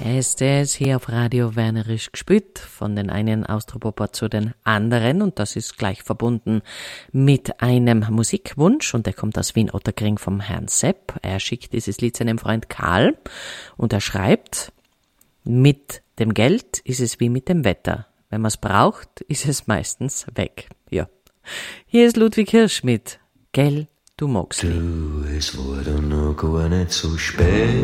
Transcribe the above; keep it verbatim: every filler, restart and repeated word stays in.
Ist es hier auf Radio Wernerisch gespürt, von den einen Austropopper zu den anderen, und das ist gleich verbunden mit einem Musikwunsch, und der kommt aus Wien-Otterkring vom Herrn Sepp. Er schickt dieses Lied seinem Freund Karl und er schreibt: Mit dem Geld ist es wie mit dem Wetter. Wenn man es braucht, ist es meistens weg. Ja. Hier ist Ludwig Hirsch mit Gell, du magst mich. Du, es war dann noch gar nicht so spät.